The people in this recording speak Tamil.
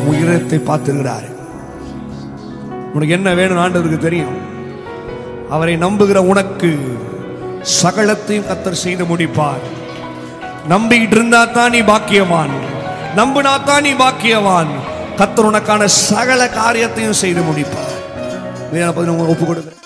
உயரத்தை பார்த்துக்கிறார். உனக்கு என்ன வேணும் ஆண்டவருக்கு தெரியும். அவரை நம்புகிற உனக்கு சகலத்தையும் கர்த்தர் செய்து முடிப்பார். நம்பிக்கிட்டு இருந்தா தான் நீ பாக்கியவான், நம்பினா தான் நீ பாக்கியவான். கர்த்தர் உனக்கான சகல காரியத்தையும் செய்து முடிப்பார். ஒப்பு கொடுங்க.